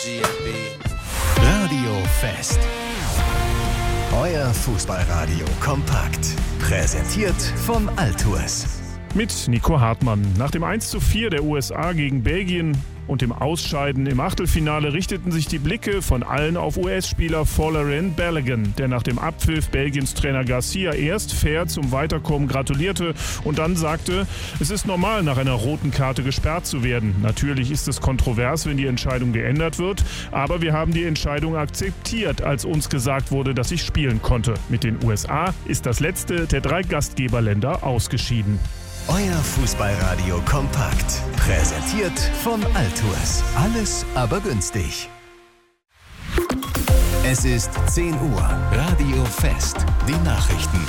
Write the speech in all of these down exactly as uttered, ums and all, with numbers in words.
Radio Fest. Euer Fußballradio kompakt. Präsentiert von Altours. Mit Nico Hartmann. Nach dem eins zu vier der U S A gegen Belgien und dem Ausscheiden im Achtelfinale richteten sich die Blicke von allen auf U S-Spieler Folarin Balogun, der nach dem Abpfiff Belgiens Trainer Garcia erst fair zum Weiterkommen gratulierte und dann sagte, es ist normal, nach einer roten Karte gesperrt zu werden. Natürlich ist es kontrovers, wenn die Entscheidung geändert wird, aber wir haben die Entscheidung akzeptiert, als uns gesagt wurde, dass ich spielen konnte. Mit den U S A ist das letzte der drei Gastgeberländer ausgeschieden. Euer Fußballradio kompakt. Präsentiert von Altours. Alles aber günstig. Es ist zehn Uhr. Radio Fest. Die Nachrichten.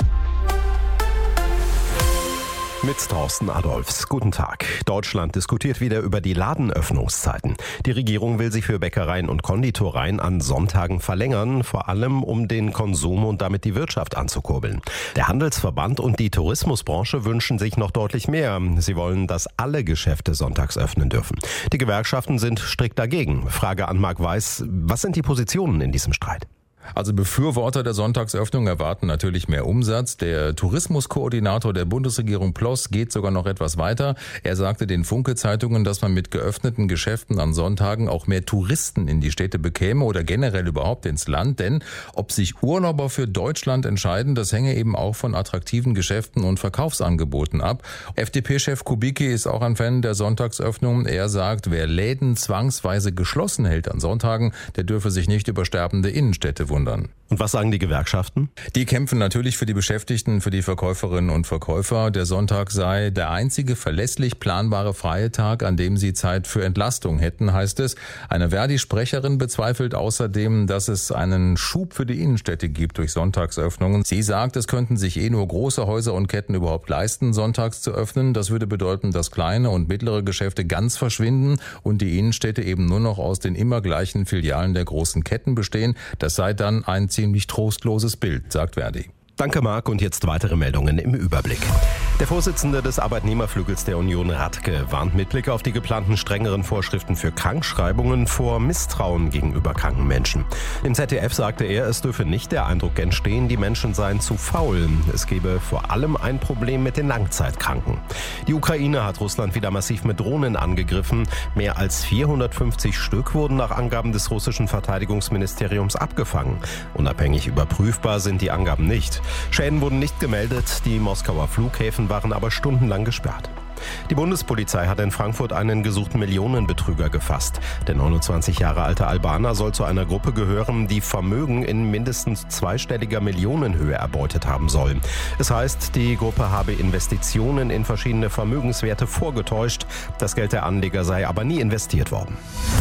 Mit Thorsten Adolfs. Guten Tag. Deutschland diskutiert wieder über die Ladenöffnungszeiten. Die Regierung will sie für Bäckereien und Konditoreien an Sonntagen verlängern, vor allem um den Konsum und damit die Wirtschaft anzukurbeln. Der Handelsverband und die Tourismusbranche wünschen sich noch deutlich mehr. Sie wollen, dass alle Geschäfte sonntags öffnen dürfen. Die Gewerkschaften sind strikt dagegen. Frage an Marc Weiß, was sind die Positionen in diesem Streit? Also Befürworter der Sonntagsöffnung erwarten natürlich mehr Umsatz. Der Tourismuskoordinator der Bundesregierung Ploss geht sogar noch etwas weiter. Er sagte den Funke-Zeitungen, dass man mit geöffneten Geschäften an Sonntagen auch mehr Touristen in die Städte bekäme oder generell überhaupt ins Land. Denn ob sich Urlauber für Deutschland entscheiden, das hänge eben auch von attraktiven Geschäften und Verkaufsangeboten ab. F D P-Chef Kubicki ist auch ein Fan der Sonntagsöffnung. Er sagt, wer Läden zwangsweise geschlossen hält an Sonntagen, der dürfe sich nicht über sterbende Innenstädte wundern. Und was sagen die Gewerkschaften? Die kämpfen natürlich für die Beschäftigten, für die Verkäuferinnen und Verkäufer. Der Sonntag sei der einzige verlässlich planbare freie Tag, an dem sie Zeit für Entlastung hätten, heißt es. Eine Verdi-Sprecherin bezweifelt außerdem, dass es einen Schub für die Innenstädte gibt durch Sonntagsöffnungen. Sie sagt, es könnten sich eh nur große Häuser und Ketten überhaupt leisten, sonntags zu öffnen. Das würde bedeuten, dass kleine und mittlere Geschäfte ganz verschwinden und die Innenstädte eben nur noch aus den immer gleichen Filialen der großen Ketten bestehen. Das sei dann ein ziemlich trostloses Bild, sagt Verdi. Danke, Marc. Und jetzt weitere Meldungen im Überblick. Der Vorsitzende des Arbeitnehmerflügels der Union, Radke, warnt mit Blick auf die geplanten strengeren Vorschriften für Krankschreibungen vor Misstrauen gegenüber kranken Menschen. Im Z D F sagte er, es dürfe nicht der Eindruck entstehen, die Menschen seien zu faul. Es gebe vor allem ein Problem mit den Langzeitkranken. Die Ukraine hat Russland wieder massiv mit Drohnen angegriffen. Mehr als vierhundertfünfzig Stück wurden nach Angaben des russischen Verteidigungsministeriums abgefangen. Unabhängig überprüfbar sind die Angaben nicht. Schäden wurden nicht gemeldet, die Moskauer Flughäfen waren aber stundenlang gesperrt. Die Bundespolizei hat in Frankfurt einen gesuchten Millionenbetrüger gefasst. Der neunundzwanzig Jahre alte Albaner soll zu einer Gruppe gehören, die Vermögen in mindestens zweistelliger Millionenhöhe erbeutet haben soll. Es heißt, die Gruppe habe Investitionen in verschiedene Vermögenswerte vorgetäuscht. Das Geld der Anleger sei aber nie investiert worden.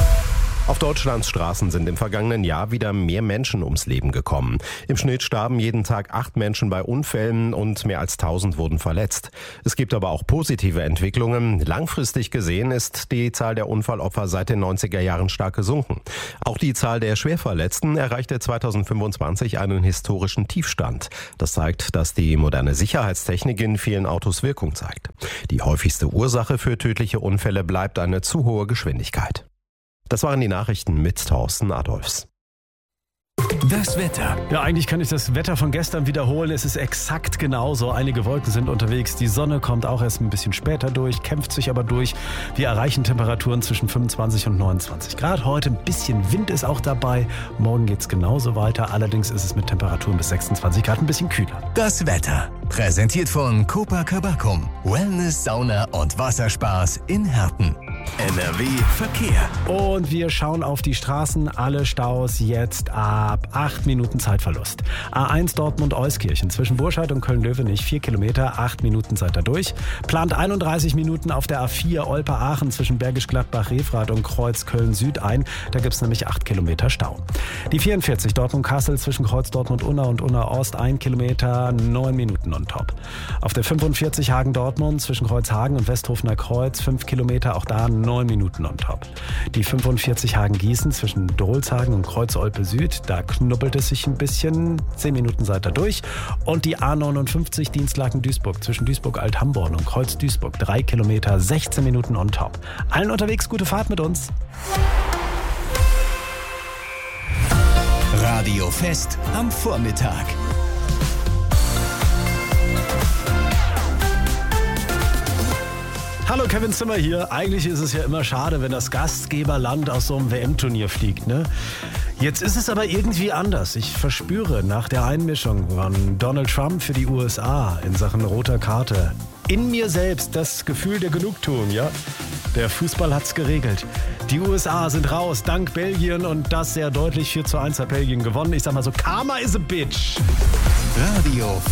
Auf Deutschlands Straßen sind im vergangenen Jahr wieder mehr Menschen ums Leben gekommen. Im Schnitt starben jeden Tag acht Menschen bei Unfällen und mehr als tausend wurden verletzt. Es gibt aber auch positive Entwicklungen. Langfristig gesehen ist die Zahl der Unfallopfer seit den neunziger Jahren stark gesunken. Auch die Zahl der Schwerverletzten erreichte zweitausendfünfundzwanzig einen historischen Tiefstand. Das zeigt, dass die moderne Sicherheitstechnik in vielen Autos Wirkung zeigt. Die häufigste Ursache für tödliche Unfälle bleibt eine zu hohe Geschwindigkeit. Das waren die Nachrichten mit Thorsten Adolfs. Das Wetter. Ja, eigentlich kann ich das Wetter von gestern wiederholen. Es ist exakt genauso. Einige Wolken sind unterwegs. Die Sonne kommt auch erst ein bisschen später durch, kämpft sich aber durch. Wir erreichen Temperaturen zwischen fünfundzwanzig und neunundzwanzig Grad. Heute ein bisschen Wind ist auch dabei. Morgen geht es genauso weiter. Allerdings ist es mit Temperaturen bis sechsundzwanzig Grad ein bisschen kühler. Das Wetter. Präsentiert von Copacabana. Wellness, Sauna und Wasserspaß in Herten. N R W Verkehr. Und wir schauen auf die Straßen. Alle Staus jetzt ab acht Minuten Zeitverlust. A eins Dortmund-Euskirchen zwischen Burscheid und Köln-Löwenich, vier Kilometer, acht Minuten seid ihr durch. Plant einunddreißig Minuten auf der A vier Olpe-Aachen zwischen Bergisch Gladbach-Revrath und Kreuz Köln-Süd ein. Da gibt es nämlich acht Kilometer Stau. Die vierundvierzig Dortmund-Kassel zwischen Kreuz Dortmund-Unna und Unna-Ost, ein Kilometer, neun Minuten on top. Auf der fünfundvierzig Hagen-Dortmund zwischen Kreuzhagen und Westhofener Kreuz, fünf Kilometer, auch da neun Minuten on top. Die fünfundvierzig Hagen-Gießen zwischen Dohlshagen und Kreuz-Olpe-Süd, da knubbelt es sich ein bisschen, zehn Minuten seid ihr durch. Und die A neunundfünfzig Dienstlaken-Duisburg zwischen Duisburg-Alt-Hamborn und Kreuz-Duisburg, drei Kilometer, sechzehn Minuten on top. Allen unterwegs gute Fahrt mit uns. Radio Fest am Vormittag. Hallo, Kevin Zimmer hier. Eigentlich ist es ja immer schade, wenn das Gastgeberland aus so einem W M-Turnier fliegt, ne? Jetzt ist es aber irgendwie anders. Ich verspüre nach der Einmischung von Donald Trump für die U S A in Sachen roter Karte in mir selbst das Gefühl der Genugtuung, ja? Der Fußball hat's geregelt. Die U S A sind raus, dank Belgien, und das sehr deutlich. vier zu eins hat Belgien gewonnen. Ich sag mal so, Karma is a bitch. Radio